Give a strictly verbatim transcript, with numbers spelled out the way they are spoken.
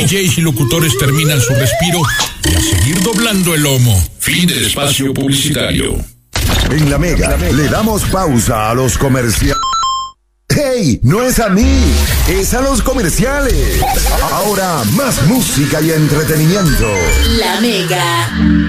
Js y locutores terminan su respiro y a seguir doblando el lomo. Fin del espacio publicitario. En La Mega le damos pausa a los comerciales. ¡Hey! No es a mí, es a los comerciales. Ahora más música y entretenimiento. La Mega.